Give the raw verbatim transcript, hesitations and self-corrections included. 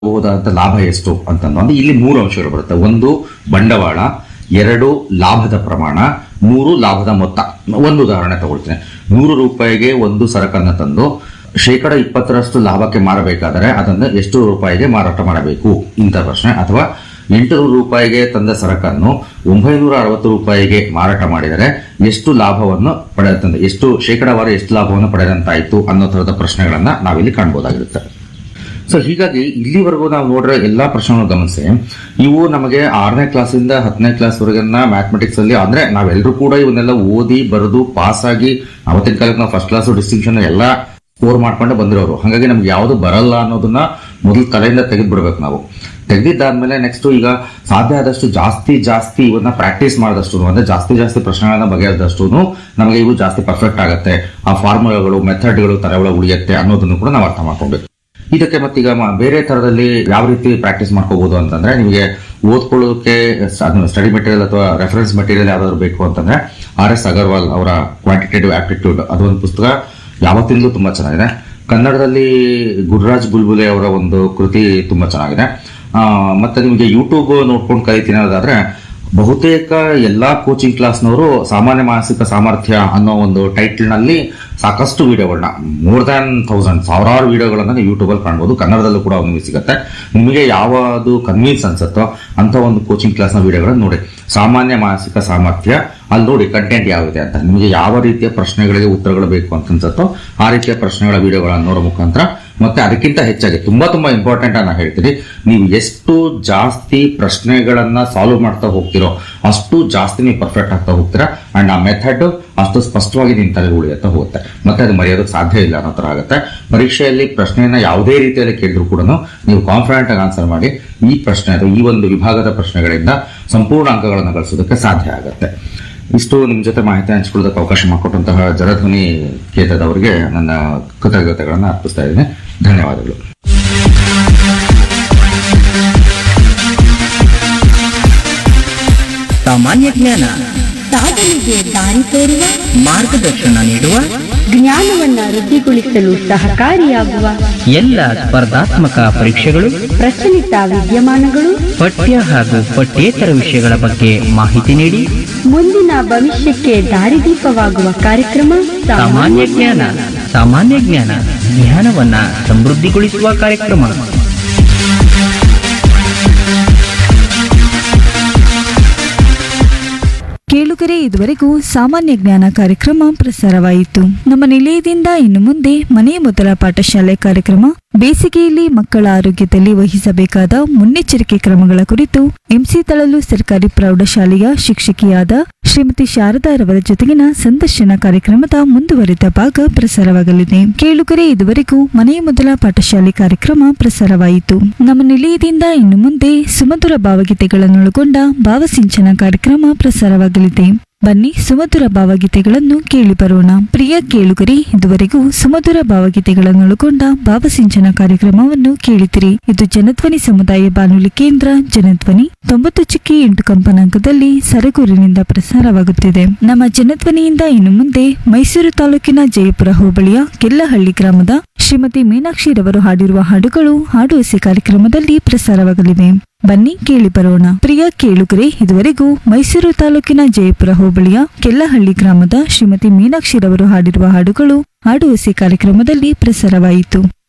ಬಹುದಾದಂತ ಲಾಭ ಎಷ್ಟು ಅಂತಂದು ಅಂದ್ರೆ ಇಲ್ಲಿ ಮೂರು ಅಂಶಗಳು ಬರುತ್ತೆ. ಒಂದು ಬಂಡವಾಳ, ಎರಡು ಲಾಭದ ಪ್ರಮಾಣ, ಮೂರು ಲಾಭದ ಮೊತ್ತ. ಒಂದು ಉದಾಹರಣೆ ತಗೊಳ್ತೀನಿ. ನೂರು ರೂಪಾಯಿಗೆ ಒಂದು ಸರಕನ್ನು ತಂದು ಶೇಕಡ ಇಪ್ಪತ್ತರಷ್ಟು ಲಾಭಕ್ಕೆ ಮಾರಬೇಕಾದರೆ ಅದನ್ನು ಎಷ್ಟು ರೂಪಾಯಿಗೆ ಮಾರಾಟ ಮಾಡಬೇಕು ಇಂಥ ಪ್ರಶ್ನೆ. ಅಥವಾ ಎಂಟುನೂರು ರೂಪಾಯಿಗೆ ತಂದ ಸರಕನ್ನು ಒಂಬೈನೂರ ಅರವತ್ತು ರೂಪಾಯಿಗೆ ಮಾರಾಟ ಮಾಡಿದರೆ ಎಷ್ಟು ಲಾಭವನ್ನು ಪಡೆದಂತ ಎಷ್ಟು ಶೇಕಡಾವಾರು ಎಷ್ಟು ಲಾಭವನ್ನು ಪಡೆದಂತಾಯ್ತು ಅನ್ನೋ ತರದ ಪ್ರಶ್ನೆಗಳನ್ನ ನಾವಿಲ್ಲಿ ಕಾಣಬಹುದಾಗಿರುತ್ತೆ. ಸೊ ಹೀಗಾಗಿ ಇಲ್ಲಿವರೆಗೂ ನಾವು ನೋಡ್ರೆ ಎಲ್ಲಾ ಪ್ರಶ್ನೆಗಳನ್ನು ಗಮನಿಸಿ ಇವು ನಮಗೆ ಆರನೇ ಕ್ಲಾಸಿಂದ ಹತ್ತನೇ ಕ್ಲಾಸ್ ವರೆಗಿನ ಮ್ಯಾಥಮೆಟಿಕ್ಸ್ ಅಲ್ಲಿ ಅಂದ್ರೆ ನಾವೆಲ್ಲರೂ ಕೂಡ ಇವನ್ನೆಲ್ಲ ಓದಿ ಬರೆದು ಪಾಸ್ ಆಗಿ ಅವತ್ತಿನ ಕಾಲಕ್ಕೆ ನಾವು ಫಸ್ಟ್ ಕ್ಲಾಸ್ ಡಿಸ್ಟಿಂಕ್ಷನ್ ಎಲ್ಲ ಸ್ಕೋರ್ ಮಾಡ್ಕೊಂಡು ಬಂದಿರೋರು. ಹಾಗಾಗಿ ನಮ್ಗೆ ಯಾವುದು ಬರಲ್ಲ ಅನ್ನೋದನ್ನ ಮೊದಲು ತಲೆಯಿಂದ ತೆಗೆದು ಬಿಡ್ಬೇಕು ನಾವು. ತೆಗೆದಿದ್ದಾದ್ಮೇಲೆ ನೆಕ್ಸ್ಟ್ ಈಗ ಸಾಧ್ಯ ಆದಷ್ಟು ಜಾಸ್ತಿ ಜಾಸ್ತಿ ಇವನ್ನ ಪ್ರಾಕ್ಟೀಸ್ ಮಾಡಿದಷ್ಟು ಅಂದ್ರೆ ಜಾಸ್ತಿ ಜಾಸ್ತಿ ಪ್ರಶ್ನೆಗಳನ್ನ ಬಗೆಹರಿದಷ್ಟು ನಮಗೆ ಇವು ಜಾಸ್ತಿ ಪರ್ಫೆಕ್ಟ್ ಆಗುತ್ತೆ. ಆ ಫಾರ್ಮುಲಾಗಳು ಮೆಥಡ್ಗಳು ತಲೆ ಒಳಗೆ ಉಳಿಯುತ್ತೆ ಅನ್ನೋದನ್ನು ಕೂಡ ನಾವು ಅರ್ಥ ಮಾಡ್ಕೊಬೇಕು. ಇದಕ್ಕೆ ಮತ್ತೀಗ ಬೇರೆ ತರದಲ್ಲಿ ಯಾವ ರೀತಿ ಪ್ರಾಕ್ಟೀಸ್ ಮಾಡ್ಕೋಬಹುದು ಅಂತಂದ್ರೆ ನಿಮಗೆ ಓದ್ಕೊಳ್ಳೋದಕ್ಕೆ ಸ್ಟಡಿ ಮೆಟೀರಿಯಲ್ ಅಥವಾ ರೆಫರೆನ್ಸ್ ಮೆಟೀರಿಯಲ್ ಯಾವ್ದಾದ್ರು ಬೇಕು ಅಂತಂದ್ರೆ ಆರ್ ಎಸ್ ಅಗರ್ವಾಲ್ ಅವರ ಕ್ವಾಂಟಿಟೇಟಿವ್ ಆಪ್ಟಿಟ್ಯೂಡ್ ಅದೊಂದು ಪುಸ್ತಕ ಯಾವತ್ತಿಂದಲೂ ತುಂಬಾ ಚೆನ್ನಾಗಿದೆ. ಕನ್ನಡದಲ್ಲಿ ಗುರುರಾಜ್ ಬುಲ್ಬುಲೆ ಅವರ ಒಂದು ಕೃತಿ ತುಂಬಾ ಚೆನ್ನಾಗಿದೆ. ಆ ಮತ್ತೆ ನಿಮಗೆ ಯೂಟ್ಯೂಬ್ ನೋಡ್ಕೊಂಡು ಕಲಿತೀನಿ ಅನ್ನೋದಾದ್ರೆ ಬಹುತೇಕ ಎಲ್ಲಾ ಕೋಚಿಂಗ್ ಕ್ಲಾಸ್ನವರು ಸಾಮಾನ್ಯ ಮಾನಸಿಕ ಸಾಮರ್ಥ್ಯ ಅನ್ನೋ ಒಂದು ಟೈಟಲ್ ನಲ್ಲಿ ಸಾಕಷ್ಟು ವಿಡಿಯೋಗಳನ್ನ ಮೋರ್ ದ್ಯಾನ್ ಥೌಸಂಡ್ ಸಾವಿರಾರು ವಿಡಿಯೋಗಳನ್ನ ನೀವು ಯೂಟ್ಯೂಬ್ ಅಲ್ಲಿ ಕಾಣಬಹುದು. ಕನ್ನಡದಲ್ಲೂ ಕೂಡ ನಿಮಗೆ ಸಿಗುತ್ತೆ. ನಿಮಗೆ ಯಾವುದು ಕನ್ವೀನ್ಸ್ ಅನ್ಸುತ್ತೋ ಅಂತ ಒಂದು ಕೋಚಿಂಗ್ ಕ್ಲಾಸ್ ನ ವಿಡಿಯೋಗಳನ್ನ ನೋಡಿ. ಸಾಮಾನ್ಯ ಮಾನಸಿಕ ಸಾಮರ್ಥ್ಯ ಅಲ್ಲಿ ನೋಡಿ ಕಂಟೆಂಟ್ ಯಾವಿದೆ ಅಂತ ನಿಮಗೆ ಯಾವ ರೀತಿಯ ಪ್ರಶ್ನೆಗಳಿಗೆ ಉತ್ತರಗಳು ಬೇಕು ಅಂತ ಅನ್ಸುತ್ತೋ ಆ ರೀತಿಯ ಪ್ರಶ್ನೆಗಳ ವಿಡಿಯೋಗಳನ್ನ ನೋಡೋ ಮುಖಾಂತರ ಮತ್ತೆ ಅದಕ್ಕಿಂತ ಹೆಚ್ಚಾಗಿ ತುಂಬಾ ತುಂಬಾ ಇಂಪಾರ್ಟೆಂಟ್ ನಾನು ಹೇಳ್ತೀನಿ, ನೀವು ಎಷ್ಟು ಜಾಸ್ತಿ ಪ್ರಶ್ನೆಗಳನ್ನ ಸಾಲ್ವ್ ಮಾಡ್ತಾ ಹೋಗ್ತಿರೋ ಅಷ್ಟು ಜಾಸ್ತಿ ನೀವು ಪರ್ಫೆಕ್ಟ್ ಆಗ್ತಾ ಹೋಗ್ತೀರಾ. ಅಂಡ್ ಆ ಮೆಥಡ್ ಅಷ್ಟು ಸ್ಪಷ್ಟವಾಗಿ ನಿಮ್ ತಲೆ ಉಳಿಯುತ್ತಾ ಹೋಗುತ್ತೆ. ಮತ್ತೆ ಅದು ಮರೆಯೋದಕ್ಕೆ ಸಾಧ್ಯ ಇಲ್ಲ ಅನ್ನೋ ತರ ಆಗುತ್ತೆ. ಪರೀಕ್ಷೆಯಲ್ಲಿ ಪ್ರಶ್ನೆಯನ್ನ ಯಾವುದೇ ರೀತಿಯಲ್ಲಿ ಕೇಳಿದ್ರು ಕೂಡ ನೀವು ಕಾನ್ಫಿಡೆಂಟ್ ಆಗಿ ಆನ್ಸರ್ ಮಾಡಿ ಈ ಪ್ರಶ್ನೆ ಅಥವಾ ಈ ಒಂದು ವಿಭಾಗದ ಪ್ರಶ್ನೆಗಳಿಂದ ಸಂಪೂರ್ಣ ಅಂಕಗಳನ್ನು ಗಳಿಸೋದಕ್ಕೆ ಸಾಧ್ಯ ಆಗುತ್ತೆ. ಇಷ್ಟು ನಿಮ್ ಜೊತೆ ಮಾಹಿತಿ ಹಂಚಿಕೊಳ್ಳೋದಕ್ಕೆ ಅವಕಾಶ ಮಾಡಿಕೊಟ್ಟಂತಹ ಜನಧ್ವನಿ ಕೇಂದ್ರದವರಿಗೆ ನನ್ನ ಕೃತಜ್ಞತೆಗಳನ್ನು ಅರ್ಪಿಸ್ತಾ ಇದ್ದೀನಿ. ಧನ್ಯವಾದಗಳು. ಸಾಮಾನ್ಯ ಜ್ಞಾನ ಸಾಧನೆಗೆ ದಾರಿ ತೋರುವ, ಮಾರ್ಗದರ್ಶನ ನೀಡುವ, ಜ್ಞಾನವನ್ನ ವೃದ್ಧಿಗೊಳಿಸಲು ಸಹಕಾರಿಯಾಗುವ ಎಲ್ಲ ಸ್ಪರ್ಧಾತ್ಮಕ ಪರೀಕ್ಷೆಗಳು, ಪ್ರಚಲಿತ ವಿದ್ಯಮಾನಗಳು, ಪಠ್ಯ ಹಾಗೂ ಪಠ್ಯೇತರ ವಿಷಯಗಳ ಬಗ್ಗೆ ಮಾಹಿತಿ ನೀಡಿ ಮುಂದಿನ ಭವಿಷ್ಯಕ್ಕೆ ದಾರಿದೀಪವಾಗುವ ಕಾರ್ಯಕ್ರಮ ಸಾಮಾನ್ಯ ಜ್ಞಾನ. ಸಾಮಾನ್ಯ ಜ್ಞಾನ ಜ್ಞಾನವನ್ನ ಸಮೃದ್ಧಿಗೊಳಿಸುವ ಕಾರ್ಯಕ್ರಮ. ಕೇಳುಗರೆ, ಇದುವರೆಗೂ ಸಾಮಾನ್ಯ ಜ್ಞಾನ ಕಾರ್ಯಕ್ರಮ ಪ್ರಸಾರವಾಯಿತು. ನಮ್ಮ ನಿಲಯದಿಂದ ಇನ್ನು ಮುಂದೆ ಮನೆಯ ಮೊದಲ ಪಾಠಶಾಲೆ ಕಾರ್ಯಕ್ರಮ, ಬೇಸಿಗೆಯಲ್ಲಿ ಮಕ್ಕಳ ಆರೋಗ್ಯದಲ್ಲಿ ವಹಿಸಬೇಕಾದ ಮುನ್ನೆಚ್ಚರಿಕೆ ಕ್ರಮಗಳ ಕುರಿತು ಎಂಸಿ ತಳಲು ಸರ್ಕಾರಿ ಪ್ರೌಢಶಾಲೆಯ ಶಿಕ್ಷಕಿಯಾದ ಶ್ರೀಮತಿ ಶಾರದಾರವರ ಜೊತೆಗಿನ ಸಂದರ್ಶನ ಕಾರ್ಯಕ್ರಮದ ಮುಂದುವರಿದ ಭಾಗ ಪ್ರಸಾರವಾಗಲಿದೆ. ಕೇಳುಗರೆ, ಇದುವರೆಗೂ ಮನೆಯ ಮೊದಲ ಪಾಠಶಾಲೆ ಕಾರ್ಯಕ್ರಮ ಪ್ರಸಾರವಾಯಿತು. ನಮ್ಮ ನಿಲಯದಿಂದ ಇನ್ನು ಮುಂದೆ ಸುಮಧುರ ಭಾವಗೀತೆಗಳನ್ನೊಳಗೊಂಡ ಭಾವಸಿಂಚನ ಕಾರ್ಯಕ್ರಮ ಪ್ರಸಾರವಾಗಲಿದೆ. ಬನ್ನಿ ಸುಮಧುರ ಭಾವಗೀತೆಗಳನ್ನು ಕೇಳಿ ಬರೋಣ. ಪ್ರಿಯ ಕೇಳುಗರೆ, ಇದುವರೆಗೂ ಸುಮಧುರ ಭಾವಗೀತೆಗಳನ್ನೊಳಗೊಂಡ ಭಾವಸಿಂಚನ ಕಾರ್ಯಕ್ರಮವನ್ನು ಕೇಳಿದಿರಿ. ಇದು ಜನಧ್ವನಿ ಸಮುದಾಯ ಬಾನುಲಿ ಕೇಂದ್ರ ಜನಧ್ವನಿ ತೊಂಬತ್ತು ಚಿಕ್ಕಿ ಎಂಟು ಕಂಪನಾಂಕದಲ್ಲಿ ಸರಗೂರಿನಿಂದ ಪ್ರಸಾರವಾಗುತ್ತಿದೆ. ನಮ್ಮ ಜನಧ್ವನಿಯಿಂದ ಇನ್ನು ಮುಂದೆ ಮೈಸೂರು ತಾಲೂಕಿನ ಜಯಪುರ ಹೋಬಳಿಯ ಕೆಲ್ಲಹಳ್ಳಿ ಗ್ರಾಮದ ಶ್ರೀಮತಿ ಮೀನಾಕ್ಷಿರವರು ಹಾಡಿರುವ ಹಾಡುಗಳು ಹಾಡುಹಸಿ ಕಾರ್ಯಕ್ರಮದಲ್ಲಿ ಪ್ರಸಾರವಾಗಲಿವೆ. ಬನ್ನಿ ಕೇಳಿ ಬರೋಣ. ಪ್ರಿಯ ಕೇಳುಗರೆ, ಇದುವರೆಗೂ ಮೈಸೂರು ತಾಲೂಕಿನ ಜಯಪುರ ಹೋಬಳಿಯ ಕೆಲ್ಲಹಳ್ಳಿ ಗ್ರಾಮದ ಶ್ರೀಮತಿ ಮೀನಾಕ್ಷಿರವರು ಹಾಡಿರುವ ಹಾಡುಗಳು ಹಾಡುಹಸಿ ಕಾರ್ಯಕ್ರಮದಲ್ಲಿ ಪ್ರಸಾರವಾಯಿತು.